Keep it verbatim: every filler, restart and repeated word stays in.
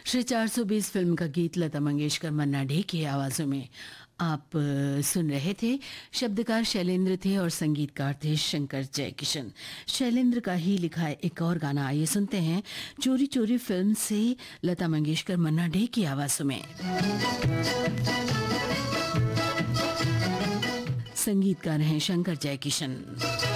श्री चार सौ बीस फिल्म का गीत लता मंगेशकर, मन्ना डे की आवाजों में आप अ, सुन रहे थे। शब्दकार शैलेंद्र थे और संगीतकार थे शंकर जयकिशन। शैलेंद्र का ही लिखा एक और गाना आइए सुनते हैं, चोरी चोरी फिल्म से लता मंगेशकर, मन्ना डे की आवाजों में। संगीतकार हैं शंकर जयकिशन।